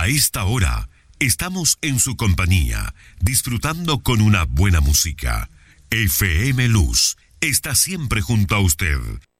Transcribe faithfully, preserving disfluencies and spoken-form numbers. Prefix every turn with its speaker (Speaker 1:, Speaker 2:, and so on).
Speaker 1: A esta hora estamos en su compañía, disfrutando con una buena música. F M Luz está siempre junto a usted.